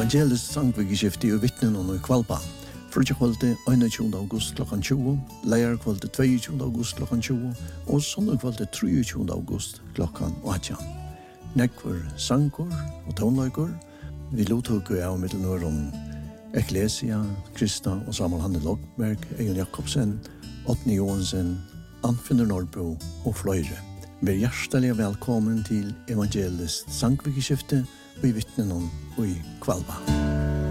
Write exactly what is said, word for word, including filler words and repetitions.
Evangelisk sangvikeskifte og vittnen og i Kvalpa. Frutja kvalde einogtjúgunda august klokkan tjúgu, leir kvalde tveiogtjúgunda august klokkan tjúgu og sondag kvalde treogtjúgunda august klokkan átjan. Nekvar sangur og tónleikur. Vi lottok av Middelnøren Eklesia, Krista og Samuel Hanne Lokberg, Egon Jakobsen, Otni Johansen, Anfinnur Norrbo og fløyre. Vær hjertelig velkommen til Evangelisk sangvikeskifte og i vittnen og i Kvalpa.